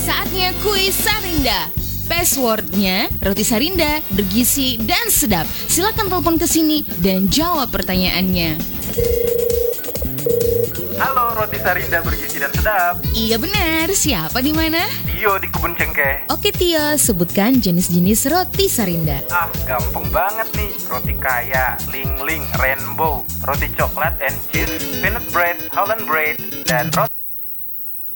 Saatnya kuis Sarinda. Passwordnya roti Sarinda, bergizi dan sedap. Silakan telepon ke sini dan jawab pertanyaannya. Halo, roti Sarinda bergizi dan sedap. Iya benar, siapa di mana? Tio di Kebun Cengkeh. Oke Tio, sebutkan jenis-jenis roti Sarinda. Gampang banget nih. Roti kaya, ling-ling, rainbow, roti coklat and cheese, peanut bread, Holland bread, dan roti